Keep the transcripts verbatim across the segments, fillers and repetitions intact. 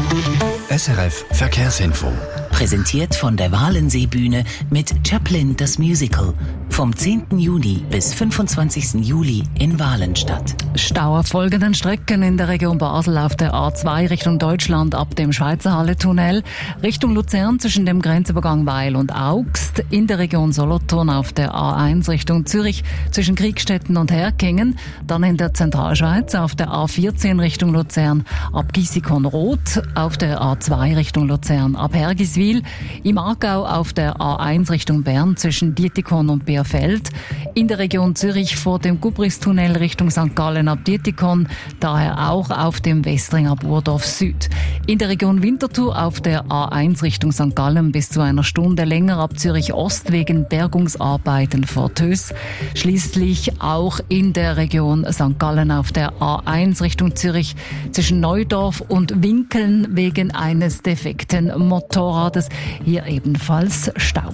S R F Verkehrsinfo. Präsentiert von der Walensee-Bühne mit Chaplin das Musical. Vom zehnten Juni bis fünfundzwanzigsten Juli in Walenstadt. Stau auf folgenden Strecken in der Region Basel auf der A zwei Richtung Deutschland ab dem Schweizerhalle-Tunnel, Richtung Luzern zwischen dem Grenzübergang Weil und Augst, in der Region Solothurn auf der A eins Richtung Zürich zwischen Kriegstetten und Herkingen, dann in der Zentralschweiz auf der A vierzehn Richtung Luzern ab Giessikon-Roth, auf der A zwei Richtung Luzern ab Hergiswil, im Aargau auf der A eins Richtung Bern zwischen Dietikon und Bierfeld, in der Region Zürich vor dem Gubristunnel Richtung Sankt Gallen ab Dietikon, daher auch auf dem Westring ab Urdorf Süd. In der Region Winterthur auf der A eins Richtung Sankt Gallen bis zu einer Stunde länger ab Zürich Ost wegen Bergungsarbeiten vor Tös. Schließlich auch in der Region Sankt Gallen auf der A eins Richtung Zürich zwischen Neudorf und Winkeln wegen eines defekten Motorrades. Hier ebenfalls Stau.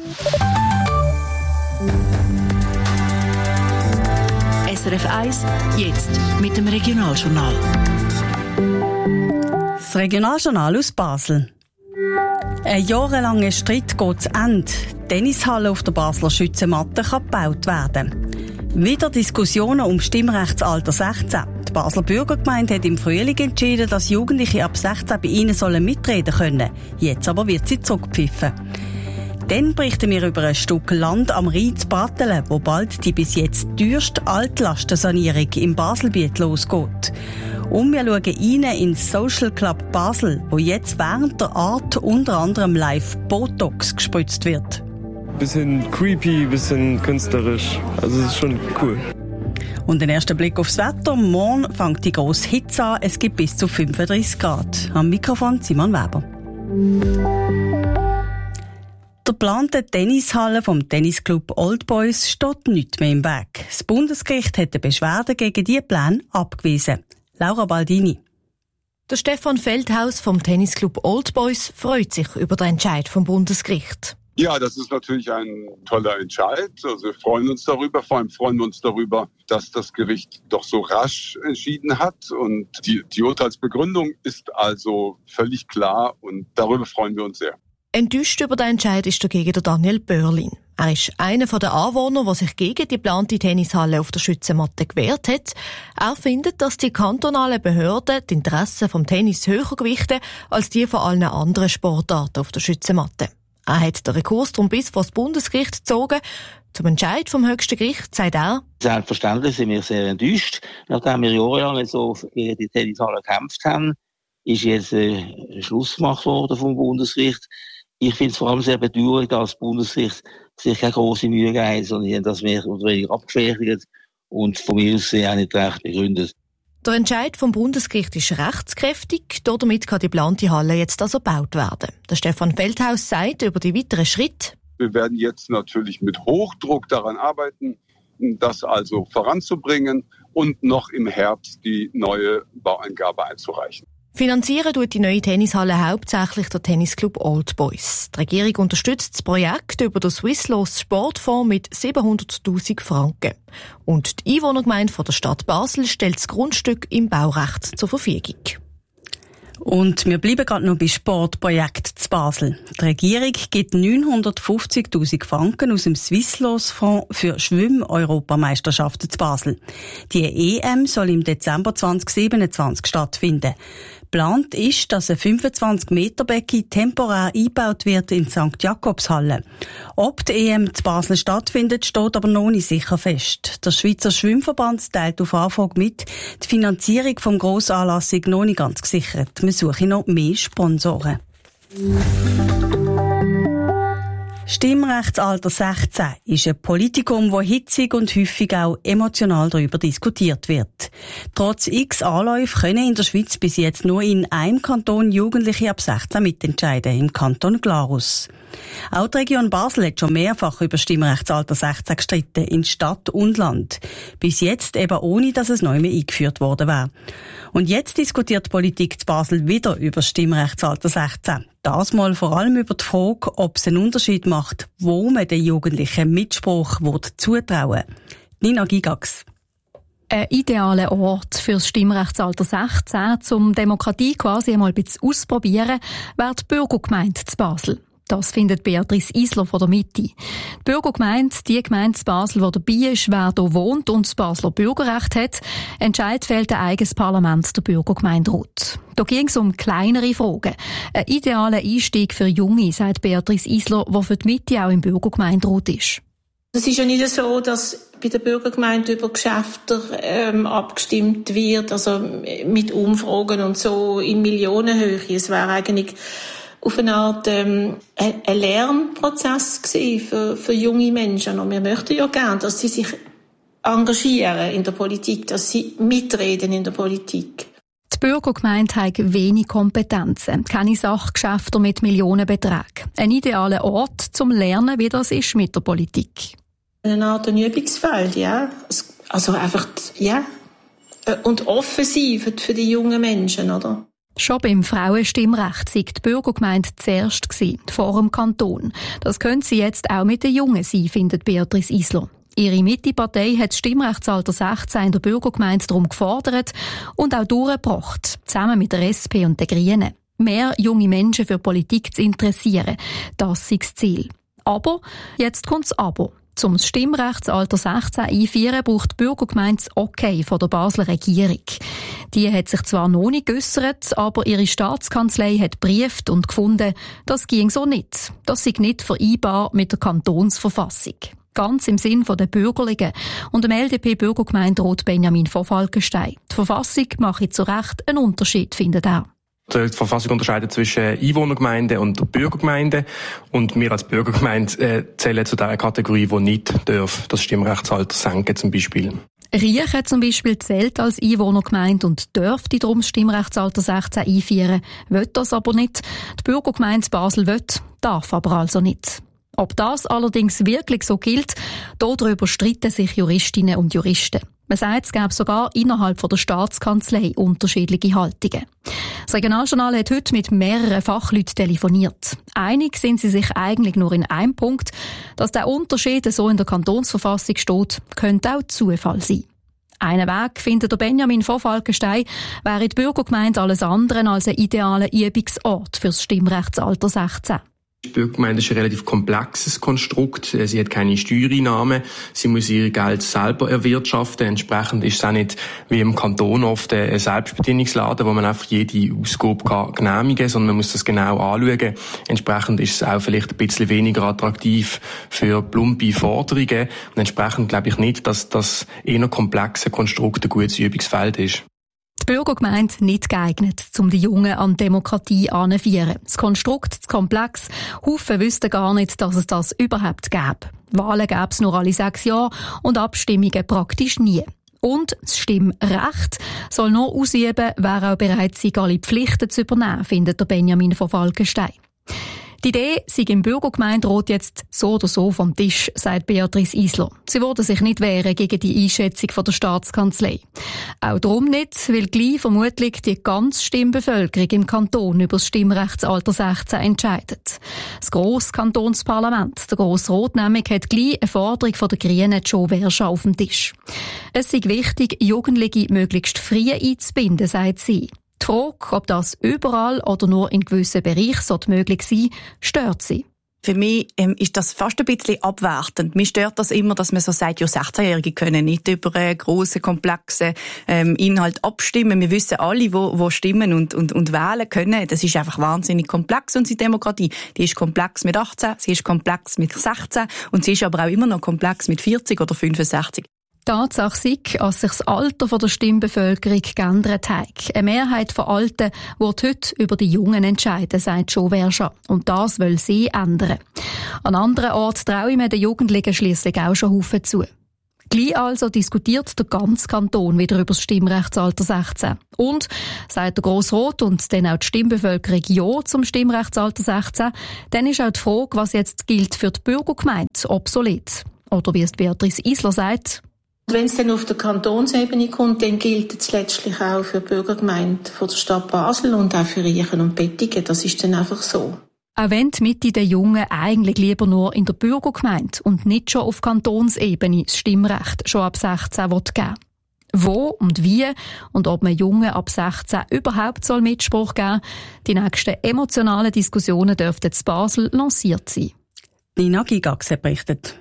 S R F eins, jetzt mit dem Regionaljournal. Das Regionaljournal aus Basel. Ein jahrelanger Streit geht zu Ende. Die Tennishalle auf der Basler Schützenmatte kann gebaut werden. Wieder Diskussionen um Stimmrechtsalter sechzehn. Die Basler Bürgergemeinde hat im Frühling entschieden, dass Jugendliche ab sechzehn bei ihnen sollen mitreden können. Jetzt aber wird sie zurückgepfiffen. Dann berichten wir über ein Stück Land am Rhein zu Brattelen, wo bald die bis jetzt teuerste Altlastensanierung im Baselbiet losgeht. Und wir schauen rein ins Social Club Basel, wo jetzt während der Art unter anderem live Botox gespritzt wird. Bisschen creepy, bisschen künstlerisch. Also es ist schon cool. Und den ersten Blick aufs Wetter. Morgen fängt die grosse Hitze an. Es gibt bis zu fünfunddreißig Grad. Am Mikrofon Simon Weber. Der geplante Tennishalle vom Tennisclub Old Boys steht nicht mehr im Weg. Das Bundesgericht hat eine Beschwerde gegen diese Pläne abgewiesen. Laura Baldini. Der Stefan Feldhaus vom Tennisclub Old Boys freut sich über den Entscheid vom Bundesgericht. Ja, das ist natürlich ein toller Entscheid. Also wir freuen uns darüber. Vor allem freuen wir uns darüber, dass das Gericht doch so rasch entschieden hat. Und die, die Urteilsbegründung ist also völlig klar und darüber freuen wir uns sehr. Enttäuscht über den Entscheid ist dagegen der Daniel Börlin. Er ist einer der Anwohner, der sich gegen die geplante Tennishalle auf der Schützenmatte gewehrt hat. Er findet, dass die kantonalen Behörden die Interessen vom Tennis höher gewichten als die von allen anderen Sportarten auf der Schützenmatte. Er hat den Rekurs darum bis vor das Bundesgericht gezogen. Zum Entscheid vom höchsten Gericht sagt er: Selbstverständlich sind wir sehr enttäuscht. Nachdem wir jahrelang so gegen die Tennishalle gekämpft haben, ist jetzt äh, Schluss gemacht worden vom Bundesgericht. Ich finde es vor allem sehr bedauerlich, dass das Bundesgericht sich keine grosse Mühe gegeben hat, sondern dass wir unter weniger abgefertigt und von mir aus sehr nicht recht begründet. Der Entscheid vom Bundesgericht ist rechtskräftig. Damit kann die geplante Halle jetzt also gebaut werden. Der Stefan Feldhaus sagt über die weiteren Schritte: Wir werden jetzt natürlich mit Hochdruck daran arbeiten, das also voranzubringen und noch im Herbst die neue Baueingabe einzureichen. Finanzieren tut die neue Tennishalle hauptsächlich der Tennisclub Old Boys. Die Regierung unterstützt das Projekt über den Swisslos Sportfonds mit siebenhunderttausend Franken. Und die Einwohnergemeinde von der Stadt Basel stellt das Grundstück im Baurecht zur Verfügung. Und wir bleiben gerade noch bei Sportprojekt zu Basel. Die Regierung gibt neunhundertfünfzigtausend Franken aus dem Swisslos-Fonds für Schwimm-Europameisterschaften zu Basel. Die E M soll im Dezember zweitausendsiebenundzwanzig stattfinden. Geplant ist, dass ein fünfundzwanzig Meter Becken temporär eingebaut wird in die Sankt Jakobshalle. Ob die E M zu Basel stattfindet, steht aber noch nicht sicher fest. Der Schweizer Schwimmverband teilt auf Anfrage mit, die Finanzierung vom Grossanlass sei noch nicht ganz gesichert. Wir suchen noch mehr Sponsoren. Stimmrechtsalter sechzehn ist ein Politikum, wo hitzig und häufig auch emotional darüber diskutiert wird. Trotz x Anläufe können in der Schweiz bis jetzt nur in einem Kanton Jugendliche ab sechzehn mitentscheiden, im Kanton Glarus. Auch die Region Basel hat schon mehrfach über Stimmrechtsalter sechzehn gestritten, in Stadt und Land. Bis jetzt eben ohne, dass es neu mehr eingeführt worden wäre. Und jetzt diskutiert die Politik zu Basel wieder über Stimmrechtsalter sechzehn. Das mal vor allem über die Frage, ob es einen Unterschied macht, wo man den Jugendlichen Mitspruch zutrauen will. Nina Gigax. Ein idealer Ort für das Stimmrechtsalter sechzehn, um Demokratie quasi einmal ein bisschen auszuprobieren, wäre die Bürgergemeinde zu Basel. Das findet Beatrice Isler von der Mitte. Die Bürgergemeinde, die Gemeinde zu Basel, die dabei ist, wer hier wohnt und das Basler Bürgerrecht hat, entscheidet fällt ein eigenes Parlament, der Bürgergemeinderat. Da ging es um kleinere Fragen. Ein idealer Einstieg für Junge, sagt Beatrice Isler, die für die Mitte auch im Bürgergemeinderat ist. Es ist ja nicht so, dass bei der Bürgergemeinde über Geschäfte ähm, abgestimmt wird, also mit Umfragen und so in Millionenhöhe. Es wäre eigentlich auf eine Art ähm, ein Lernprozess gewesen für, für junge Menschen. Und wir möchten ja gerne, dass sie sich engagieren in der Politik, dass sie mitreden in der Politik. Die Bürgergemeinde hat wenig Kompetenzen, keine Sachgeschäfte mit Millionenbeträgen. Ein idealer Ort zum Lernen, wie das ist mit der Politik. Eine Art ein Übungsfeld, ja. Also einfach, ja. Und offen sein für, für die jungen Menschen, oder? Schon beim Frauenstimmrecht sei die Bürgergemeinde zuerst gewesen, vor dem Kanton. Das könnte sie jetzt auch mit den Jungen sein, findet Beatrice Isler. Ihre Mitte-Partei hat das Stimmrechtsalter sechzehn in der Bürgergemeinde darum gefordert und auch durchgebracht, zusammen mit der S P und den Grünen. Mehr junge Menschen für Politik zu interessieren, das ist das Ziel. Aber, jetzt kommt das Aber. Um das Stimmrechtsalter sechzehn einzuführen, braucht die Bürgergemeinde das Okay von der Basler Regierung. Die hat sich zwar noch nicht geäussert, aber ihre Staatskanzlei hat gebrieft und gefunden, das ging so nicht. Das sei nicht vereinbar mit der Kantonsverfassung. Ganz im Sinn der Bürgerlichen und dem L D P-Bürgergemeinderat Benjamin von Falkenstein. Die Verfassung mache zu Recht einen Unterschied, findet er. Die Verfassung unterscheidet zwischen Einwohnergemeinde und der Bürgergemeinde. Und wir als Bürgergemeinde äh, zählen zu der Kategorie, die nicht darf, das Stimmrechtsalter senken zum Beispiel. Riechen zum Beispiel zählt als Einwohnergemeinde und dürfte darum das Stimmrechtsalter sechzehn einführen, will das aber nicht. Die Bürgergemeinde Basel will, darf aber also nicht. Ob das allerdings wirklich so gilt, darüber streiten sich Juristinnen und Juristen. Man sagt, es gäbe sogar innerhalb der Staatskanzlei unterschiedliche Haltungen. Das Regionaljournal hat heute mit mehreren Fachleuten telefoniert. Einig sind sie sich eigentlich nur in einem Punkt, dass der Unterschied so in der Kantonsverfassung steht, könnte auch Zufall sein. Einen Weg, findet der Benjamin von Falkenstein, wäre die Bürgergemeinde alles andere als ein idealer Übungsort für das Stimmrechtsalter sechzehn. Die Bürgergemeinde ist ein relativ komplexes Konstrukt. Sie hat keine Steuereinnahmen. Sie muss ihr Geld selber erwirtschaften. Entsprechend ist es auch nicht wie im Kanton oft ein Selbstbedienungsladen, wo man einfach jede Ausgabe kann genehmigen kann, sondern man muss das genau anschauen. Entsprechend ist es auch vielleicht ein bisschen weniger attraktiv für plumpe Forderungen. Und entsprechend glaube ich nicht, dass das eher komplexe Konstrukt ein gutes Übungsfeld ist. Die Bürgergemeinde nicht geeignet, um die Jungen an Demokratie anzuführen. Das Konstrukt zu komplex. Haufen wüssten gar nicht, dass es das überhaupt gäbe. Wahlen gäbe es nur alle sechs Jahre und Abstimmungen praktisch nie. Und das Stimmrecht soll nur ausüben, wer auch bereit sei, alle Pflichten zu übernehmen, findet der Benjamin von Falkenstein. Die Idee sei im Bürgergemeinderat jetzt so oder so vom Tisch, sagt Beatrice Isler. Sie würde sich nicht wehren gegen die Einschätzung von der Staatskanzlei. Auch darum nicht, weil gleich vermutlich die ganze Stimmbevölkerung im Kanton über das Stimmrechtsalter sechzehn entscheidet. Das grosse Kantonsparlament, der Grosse Rat nämlich, hat gleich eine Forderung von der Grünen Jo Verscha auf dem Tisch. Es sei wichtig, Jugendliche möglichst früh einzubinden, sagt sie. Die Frage, ob das überall oder nur in gewissen Bereichen möglich sein, stört sie. Für mich ähm, ist das fast ein bisschen abwertend. Mir stört das immer, dass man so sagt, ja, sechzehnjährige können nicht über einen grossen, komplexen ähm, Inhalt abstimmen. Wir wissen alle, wo, wo stimmen und, und, und wählen können. Das ist einfach wahnsinnig komplex, unsere Demokratie. Die ist komplex mit achtzehn, sie ist komplex mit sechzehn und sie ist aber auch immer noch komplex mit vierzig oder fünfundsechzig. Tatsache sei, dass sich das Alter der Stimmbevölkerung geändert hat. Eine Mehrheit von Alten wird heute über die Jungen entscheiden, sagt Jo Verscha. Und das will sie ändern. An anderen Orten traue ich mir den Jugendlichen schliesslich auch schon Haufen zu. Gleich also diskutiert der ganze Kanton wieder über das Stimmrechtsalter sechzehn. Und, sagt der Grosse Rat und dann auch die Stimmbevölkerung Ja zum Stimmrechtsalter sechzehn, dann ist auch die Frage, was jetzt gilt für die Bürgergemeinde, obsolet. Oder wie es Beatrice Isler sagt, wenn es dann auf der Kantonsebene kommt, dann gilt es letztlich auch für die Bürgergemeinde von der Stadt Basel und auch für Riechen und Bettigen. Das ist dann einfach so. Auch wenn die Mitte der Jungen eigentlich lieber nur in der Bürgergemeinde und nicht schon auf Kantonsebene das Stimmrecht schon ab sechzehn geben will. Wo und wie und ob man Jungen ab sechzehn überhaupt soll Mitspruch geben soll, die nächsten emotionalen Diskussionen dürften in Basel lanciert sein. Nina Gigaxe berichtet.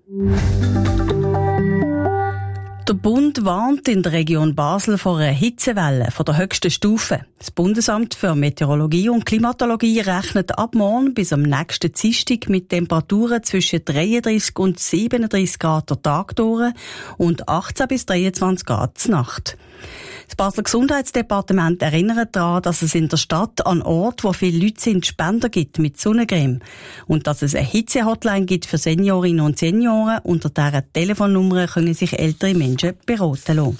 Der Bund warnt in der Region Basel vor einer Hitzewelle von der höchsten Stufe. Das Bundesamt für Meteorologie und Klimatologie rechnet ab morgen bis am nächsten Dienstag mit Temperaturen zwischen dreiunddreissig und siebenunddreissig Grad der Tag durch und achtzehn bis dreiundzwanzig Grad zur Nacht. Das Basler Gesundheitsdepartement erinnert daran, dass es in der Stadt an Orten, wo viele Leute sind, Spender gibt mit Sonnencreme und dass es eine Hitze-Hotline gibt für Seniorinnen und Senioren. Unter dieser Telefonnummer können sich ältere Menschen beraten lassen.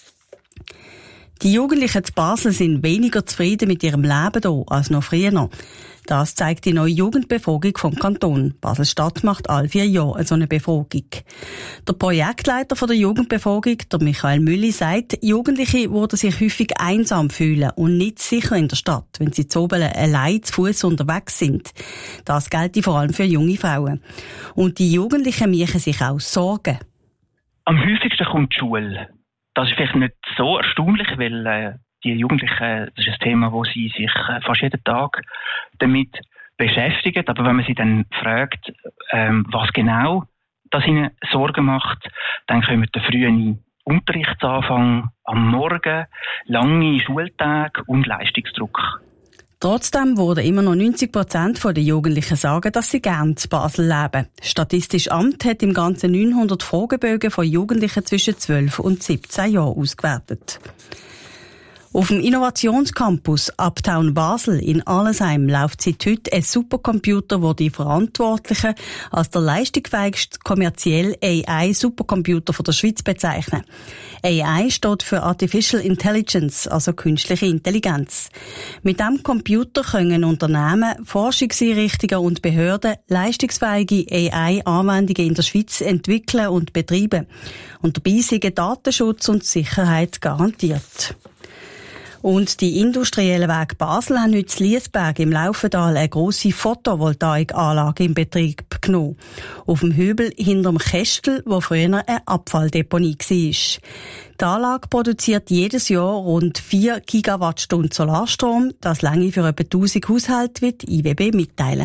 Die Jugendlichen zu Basel sind weniger zufrieden mit ihrem Leben hier als noch früher. Das zeigt die neue Jugendbefragung vom Kanton. Basel-Stadt macht alle vier Jahre so eine Befragung. Der Projektleiter von der Jugendbefragung, der Michael Mülli, sagt, Jugendliche würden sich häufig einsam fühlen und nicht sicher in der Stadt, wenn sie zu oben allein zu Fuß unterwegs sind. Das gilt vor allem für junge Frauen. Und die Jugendlichen machen sich auch Sorgen. Am häufigsten kommt die Schule. Das ist vielleicht nicht so erstaunlich, weil äh, die Jugendlichen, das ist ein Thema, wo sie sich äh, fast jeden Tag damit beschäftigen. Aber wenn man sie dann fragt, ähm, was genau das ihnen Sorgen macht, dann kommen der frühe Unterrichtsanfang am Morgen, lange Schultage und Leistungsdruck. Trotzdem wurden immer noch neunzig Prozent der Jugendlichen sagen, dass sie gerne in Basel leben. Das Statistische Amt hat im Ganzen neunhundert Fragebögen von Jugendlichen zwischen zwölf und siebzehn Jahren ausgewertet. Auf dem Innovationscampus Uptown Basel in Arlesheim läuft seit heute ein Supercomputer, wo die Verantwortlichen als der leistungsfähigste kommerzielle A I-Supercomputer von der Schweiz bezeichnen. A I steht für Artificial Intelligence, also künstliche Intelligenz. Mit diesem Computer können Unternehmen, Forschungseinrichtungen und Behörden leistungsfähige A I-Anwendungen in der Schweiz entwickeln und betreiben. Und dabei sind Datenschutz und Sicherheit garantiert. Und die industriellen Werke Basel haben heute in Liesberg im Laufental eine grosse Photovoltaikanlage in Betrieb genommen. Auf dem Hügel hinterm Kästel, wo früher eine Abfalldeponie war. Die Anlage produziert jedes Jahr rund vier Gigawattstunden Solarstrom. Das reiche für etwa tausend Haushalte, wird I W B mitteilen.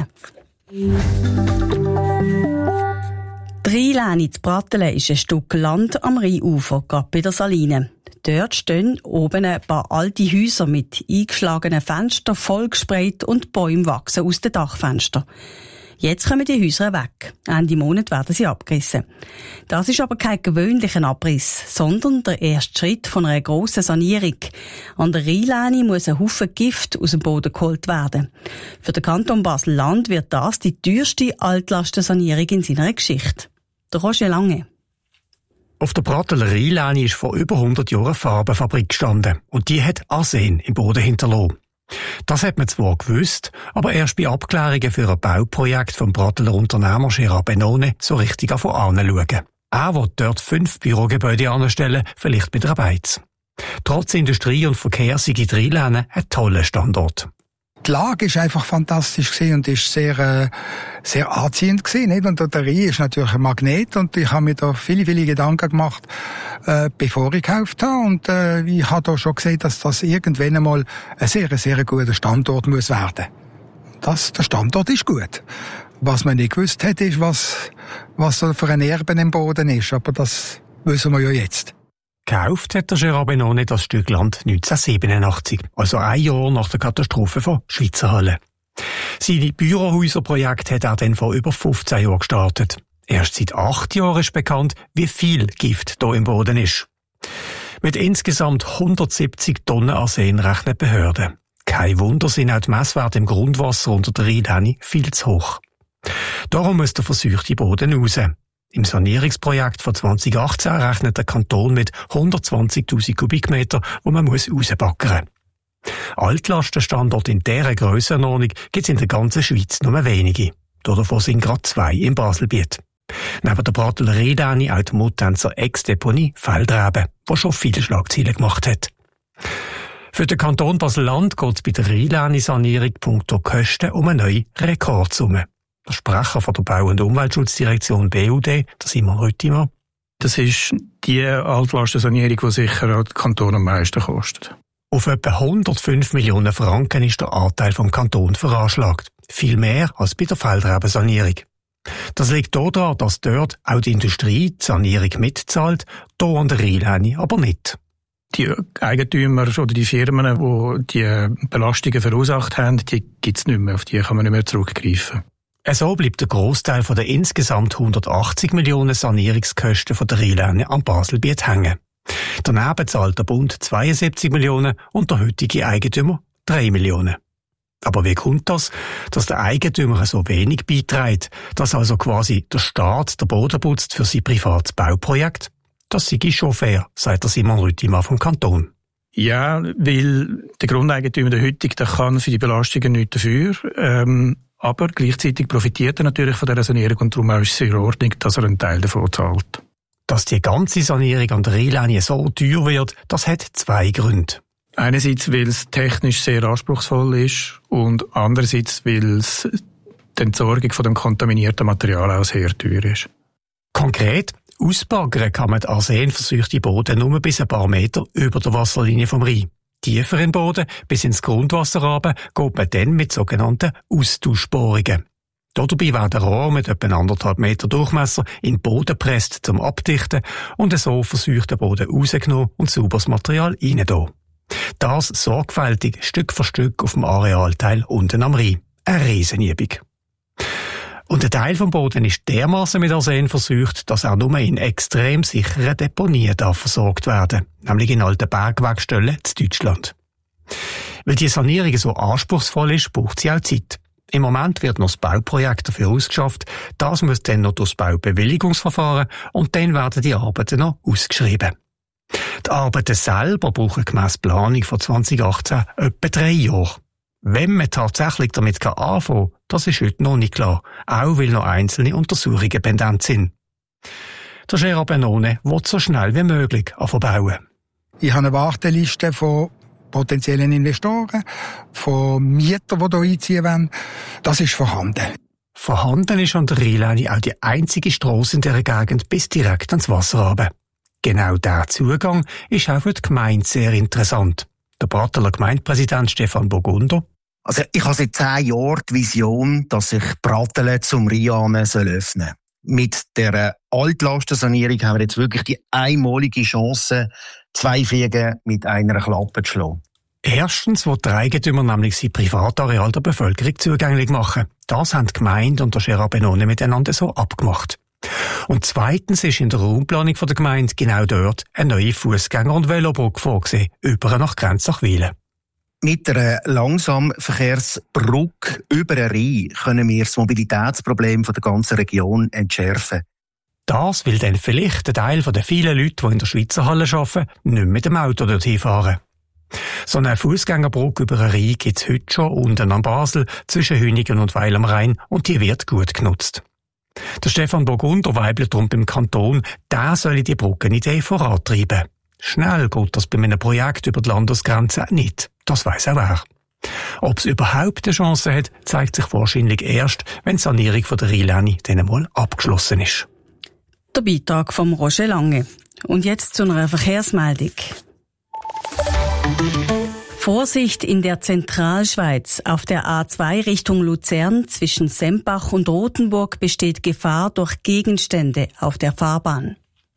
Rheinläni zu Brattelen ist ein Stück Land am Rheinufer, gerade bei der Saline. Dort stehen oben ein paar alte Häuser mit eingeschlagenen Fenstern, vollgesprayt und Bäume wachsen aus den Dachfenstern. Jetzt kommen die Häuser weg. Ende Monat werden sie abgerissen. Das ist aber kein gewöhnlicher Abriss, sondern der erste Schritt von einer grossen Sanierung. An der Rheinläni muss ein Haufen Gift aus dem Boden geholt werden. Für den Kanton Basel-Land wird das die teuerste Altlastensanierung in seiner Geschichte. Der Roger Lange. Auf der Bratteler Rheinläni ist vor über hundert Jahren eine Farbenfabrik gestanden. Und die hat Arsen im Boden hinterlassen. Das hat man zwar gewusst, aber erst bei Abklärungen für ein Bauprojekt vom Bratteler Unternehmer Gerard Benone so richtig davon anschauen. Er will dort fünf Bürogebäude anstellen, vielleicht mit einer Beiz. Trotz Industrie und Verkehr sei die Rheinläni ein toller Standort. Die Lage ist einfach fantastisch gewesen und ist sehr, äh, sehr anziehend gewesen, nicht? Und der Rhein ist natürlich ein Magnet und ich habe mir da viele, viele Gedanken gemacht, äh, bevor ich gekauft habe. Und, äh, ich habe da schon gesehen, dass das irgendwann einmal ein sehr, sehr guter Standort muss werden. Das, der Standort ist gut. Was man nicht gewusst hat, ist, was, was so für ein Erben im Boden ist. Aber das wissen wir ja jetzt. Gekauft hat der Gerard Benone das Stück Land neunzehnhundertsiebenundachtzig, also ein Jahr nach der Katastrophe von Schweizerhalle. Seine Bürohäuserprojekt hat er dann vor über fünfzehn Jahren gestartet. Erst seit acht Jahren ist bekannt, wie viel Gift hier im Boden ist. Mit insgesamt hundertsiebzig Tonnen Arsen rechnet Behörden. Kein Wunder sind auch die Messwerte im Grundwasser unter der Rheinläni viel zu hoch. Darum muss der verseuchte Boden raus. Im Sanierungsprojekt von zwanzig achtzehn rechnet der Kanton mit hundertzwanzigtausend Kubikmeter, wo man muss rausbackern. Altlastenstandorte in dieser Grössenordnung gibt es in der ganzen Schweiz nur wenige. Davon sind gerade zwei im Baselbiet. Neben der Bratteler Rheinläni auch die Muttenzer Ex-Deponie Feldreben, die schon viele Schlagzeilen gemacht hat. Für den Kanton Basel-Land geht es bei der Rheinläni-Sanierung punkto Kosten um eine neue Rekordsumme. Der Sprecher von der Bau- und Umweltschutzdirektion B U D, der Simon Rüttimann. Das ist die Altlastensanierung, die sicher den Kanton am meisten kostet. Auf etwa hundertfünf Millionen Franken ist der Anteil vom Kanton veranschlagt. Viel mehr als bei der Feldrebensanierung. Das liegt daran, dass dort auch die Industrie die Sanierung mitzahlt, hier an der Rheinlinie aber nicht. Die Eigentümer oder die Firmen, die die Belastungen verursacht haben, die gibt es nicht mehr, auf die kann man nicht mehr zurückgreifen. So bleibt der Grossteil von der insgesamt hundertachtzig Millionen Sanierungskosten von der Rheinlinie am Baselbiet hängen. Daneben zahlt der Bund zweiundsiebzig Millionen und der heutige Eigentümer drei Millionen. Aber wie kommt das, dass der Eigentümer so wenig beiträgt, dass also quasi der Staat den Boden putzt für sein privates Bauprojekt? Das sei schon fair, sagt der Simon Rüttimann vom Kanton. Ja, weil der Grundeigentümer, der heutige, der kann für die Belastungen nichts dafür. Ähm, aber gleichzeitig profitiert er natürlich von dieser Sanierung und darum ist es in Ordnung, dass er einen Teil davon zahlt. Dass die ganze Sanierung an der Rheinlinie so teuer wird, das hat zwei Gründe. Einerseits, weil es technisch sehr anspruchsvoll ist und andererseits, weil es die Entsorgung von dem kontaminierten Material auch sehr teuer ist. Konkret, ausbaggern kann man den arsenverseuchten Boden nur bis ein paar Meter über der Wasserlinie vom Rhein. Tiefer im Boden, bis ins Grundwasser runter, geht man dann mit sogenannten Austauschbohrungen. Dabei werden Rohre mit etwa anderthalb Meter Durchmesser in den Boden gepresst zum Abdichten und so verseuchten Boden rausgenommen und sauberes Material rein da. Das sorgfältig Stück für Stück auf dem Arealteil unten am Rhein. Eine Riesenübung. Und ein Teil vom Boden ist dermaßen mit Arsen verseucht, dass er nur in extrem sicheren Deponien darf versorgt werden, nämlich in alten Bergwegstellen in Deutschland. Weil die Sanierung so anspruchsvoll ist, braucht sie auch Zeit. Im Moment wird noch das Bauprojekt dafür ausgeschafft, das muss dann noch durchs Baubewilligungsverfahren und dann werden die Arbeiten noch ausgeschrieben. Die Arbeiten selber brauchen gemäss Planung von zwanzig achtzehn etwa drei Jahre. Wenn man tatsächlich damit anfangen kann, das ist heute noch nicht klar, auch weil noch einzelne Untersuchungen pendent sind. Der Gerard Benone will so schnell wie möglich anfangen. Ich habe eine Warteliste von potenziellen Investoren, von Mietern, die hier einziehen wollen. Das ist vorhanden. Vorhanden ist an der Rheinlinie auch die einzige Strasse in dieser Gegend bis direkt ans Wasser runter. Genau dieser Zugang ist auch für die Gemeinde sehr interessant. Der Bratteler Gemeindepräsident Stefan Burgunder. Also ich habe seit zehn Jahren die Vision, dass sich Brattelen zum Rhein öffnen soll. Mit der Altlastensanierung haben wir jetzt wirklich die einmalige Chance, zwei Fliegen mit einer Klappe zu schlagen. Erstens will der Eigentümer nämlich sein Privatareal der Bevölkerung zugänglich machen. Das haben die Gemeinde und der Gerard Benone miteinander so abgemacht. Und zweitens ist in der Raumplanung der Gemeinde genau dort eine neue Fußgänger- und Velobrücke vorgesehen, über nach Grenzachwilen. Mit einer Langsamverkehrsbrücke über den Rhein können wir das Mobilitätsproblem der ganzen Region entschärfen. Das will dann vielleicht ein Teil der vielen Leute, die in der Schweizer Halle arbeiten, nicht mit dem Auto dorthin fahren. So eine Fußgängerbrücke über den Rhein gibt es heute schon unten an Basel zwischen Hüningen und Weil am Rhein und die wird gut genutzt. Der Stefan Burgunder weibelt darum beim Kanton, der soll die Brückenidee vorantreiben. Schnell geht das bei einem Projekt über die Landesgrenze nicht. Das weiss auch er. Ob es überhaupt eine Chance hat, zeigt sich wahrscheinlich erst, wenn die Sanierung von der Rheinlinie dann einmal abgeschlossen ist. Der Beitrag von Roger Lange. Und jetzt zu einer Verkehrsmeldung. Vorsicht in der Zentralschweiz. Auf der A zwei Richtung Luzern zwischen Sempach und Rothenburg besteht Gefahr durch Gegenstände auf der Fahrbahn.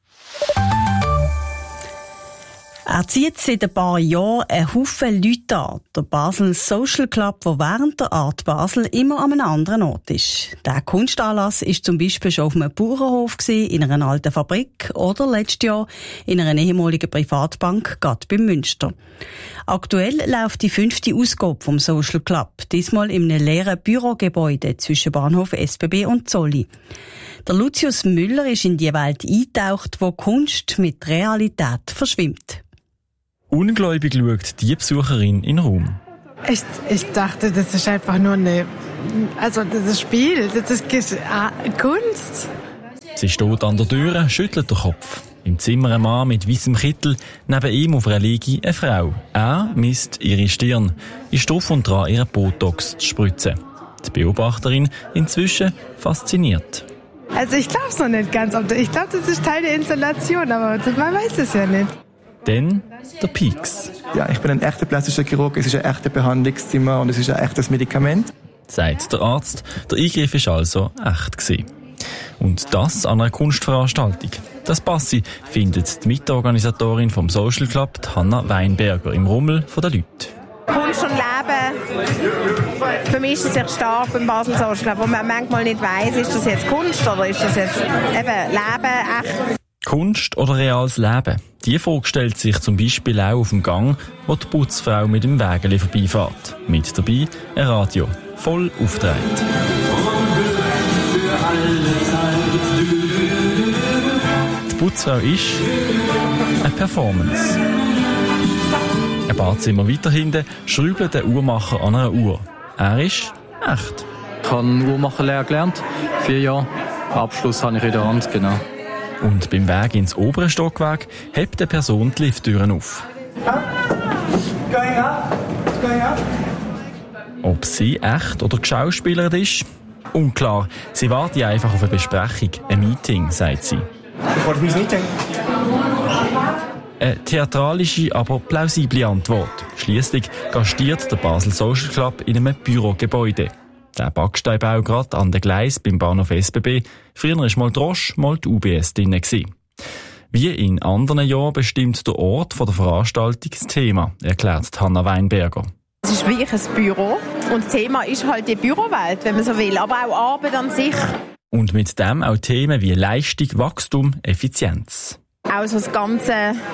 Er zieht seit ein paar Jahren einen Haufen Leute an. Der Basel Social Club, der während der Art Basel immer an einem anderen Ort ist. Der Kunstanlass ist zum Beispiel schon auf einem Bauernhof gewesen, in einer alten Fabrik oder letztes Jahr in einer ehemaligen Privatbank, gerade beim Münster. Aktuell läuft die fünfte Ausgabe vom Social Club, diesmal in einem leeren Bürogebäude zwischen Bahnhof S B B und Zolli. Der Lucius Müller ist in die Welt eingetaucht, wo Kunst mit Realität verschwimmt. Ungläubig schaut die Besucherin in den Raum. Ich, ich dachte, das ist einfach nur eine, also das ist Spiel, das ist Kunst. Sie steht an der Tür, schüttelt den Kopf. Im Zimmer ein Mann mit weißem Kittel, neben ihm auf einer Liege eine Frau. Er misst ihre Stirn, ist drauf und dran, ihren Botox zu spritzen. Die Beobachterin inzwischen fasziniert. Also ich glaube es noch nicht ganz. Ich glaube, das ist Teil der Installation, aber man weiß es ja nicht. Dann der Pieks. Ja, ich bin ein echter plastischer Chirurg. Es ist ein echtes Behandlungszimmer und es ist ein echtes Medikament. Sagt der Arzt. Der Eingriff war also echt gewesen. Und das an einer Kunstveranstaltung. Das passe, findet die Mitorganisatorin vom Social Club, Hanna Weinberger, im Rummel der Leute. Kunst und Leben, für mich ist es sehr stark beim Basel Social Club, wo man manchmal nicht weiss, ist das jetzt Kunst oder ist das jetzt eben Leben, echt? Kunst oder reales Leben? Die Frage stellt sich zum Beispiel auch auf dem Gang, wo die Putzfrau mit dem Wägeli vorbeifährt. Mit dabei ein Radio, voll aufgedreht. Die Putzfrau ist eine Performance. Ein Badzimmer weiter hinten schraubt der Uhrmacher an einer Uhr. Er ist echt. Ich habe Uhrmacherlehre gelernt, vier Jahre. Abschluss habe ich in der Hand, genau. Und beim Weg ins obere Stockwerk hebt die Person die Lifttüren auf. Ob sie echt oder geschauspielert ist? Unklar. Sie wartet einfach auf eine Besprechung, ein Meeting, sagt sie. Bevor ich mein Meeting. Eine theatralische, aber plausible Antwort. Schliesslich gastiert der Basel Social Club in einem Bürogebäude. Der Backsteinbau gerade an den Gleis beim Bahnhof S B B. Früher war mal die Roche, mal die U B S drin. Wie in anderen Jahren bestimmt der Ort der Veranstaltung das Thema, erklärt Hanna Weinberger. Es ist wirklich ein Büro und das Thema ist halt die Bürowelt, wenn man so will, aber auch Arbeit an sich. Und mit dem auch Themen wie Leistung, Wachstum, Effizienz. Auch so das ganze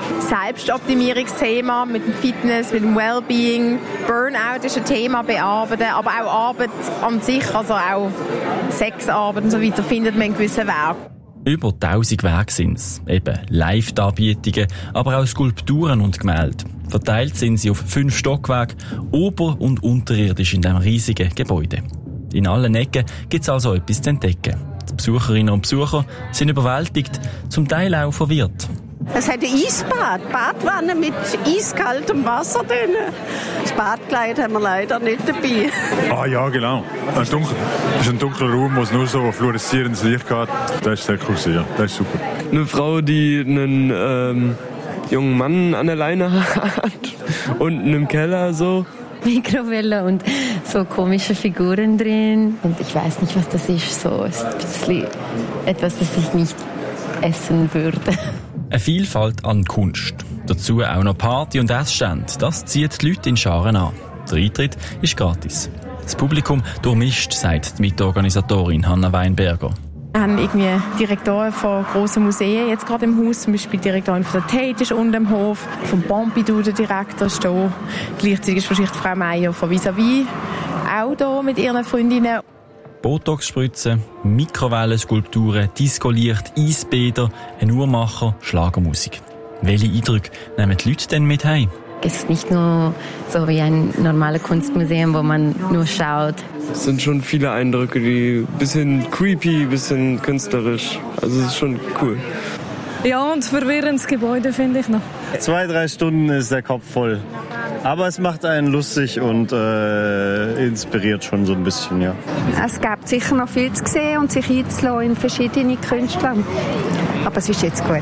Selbstoptimierungsthema mit dem Fitness, mit dem Wellbeing. Burnout ist ein Thema bearbeiten, aber auch Arbeit an sich, also auch Sexarbeit und so weiter, findet man in gewissen Werken. Über tausend Werke sind es. Eben Live-Darbietungen, aber auch Skulpturen und Gemälde. Verteilt sind sie auf fünf Stockwerke, ober- und unterirdisch in diesem riesigen Gebäude. In allen Ecken gibt es also etwas zu entdecken. Die Besucherinnen und Besucher sind überwältigt, zum Teil auch verwirrt. Es hat ein Eisbad, Badwanne mit eiskaltem Wasser drin. Das Badkleid haben wir leider nicht dabei. Ah ja, genau. Das ist, dunkel. Das ist ein dunkler Raum, wo es nur so fluoreszierendes Licht hat. Das ist sehr cool, ja. Das ist super. Eine Frau, die einen ähm, jungen Mann an der Leine hat, unten im Keller so. Mikrowelle und so komische Figuren drin. Und ich weiß nicht, was das ist. So ist ein bisschen etwas, das ich nicht essen würde. Eine Vielfalt an Kunst. Dazu auch noch Party- und Essstände. Das zieht die Leute in Scharen an. Der Eintritt ist gratis. Das Publikum durchmischt, sagt die Mitorganisatorin Hanna Weinberger. Wir haben irgendwie Direktoren von grossen Museen jetzt gerade im Haus. Zum Beispiel die Direktorin von der Tate ist unten im Hof. Vom Pompidou der Direktor ist da. Gleichzeitig ist wahrscheinlich Frau Meier von Vis-à-vis auch da mit ihren Freundinnen. Botox-Spritzen, Mikrowellenskulpturen, Discolicht, Eisbäder, ein Uhrmacher, Schlagermusik. Welche Eindrücke nehmen die Leute denn mit heim? Es ist nicht nur so wie ein normales Kunstmuseum, wo man nur schaut. Es sind schon viele Eindrücke, die ein bisschen creepy, ein bisschen künstlerisch. Also es ist schon cool. Ja, und verwirrendes Gebäude finde ich noch. Zwei, drei Stunden ist der Kopf voll. Aber es macht einen lustig und äh, inspiriert schon so ein bisschen, ja. Es gibt sicher noch viel zu sehen und sich einzulassen in verschiedene Künstler. Aber es ist jetzt gut.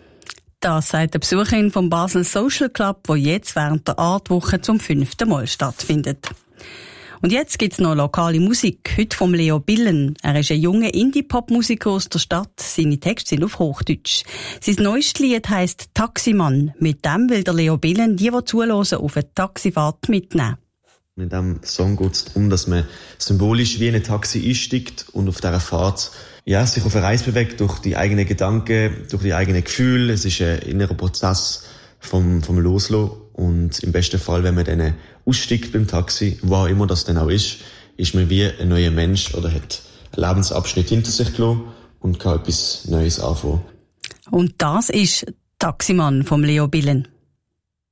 Das sagt die Besucherin vom Basel Social Club, wo jetzt während der Artwoche zum fünften Mal stattfindet. Und jetzt gibt's noch lokale Musik, heute vom Leo Billen. Er ist ein junger Indie-Pop-Musiker aus der Stadt. Seine Texte sind auf Hochdeutsch. Sein neuestes Lied heisst «Taximann». Mit dem will der Leo Billen die, die zuhören, auf eine Taxifahrt mitnehmen. In diesem Song geht es darum, dass man symbolisch wie in ein Taxi einsteigt und auf dieser Fahrt ja, sich auf eine Reise bewegt, durch die eigenen Gedanken, durch die eigenen Gefühle. Es ist ein innerer Prozess vom, vom Loslassen. Und im besten Fall, wenn man dann aussteigt beim Taxi, wo auch immer das dann auch ist, ist man wie ein neuer Mensch oder hat einen Lebensabschnitt hinter sich gelassen und kann etwas Neues anfangen. Und das ist «Taximann» vom Leo Billen.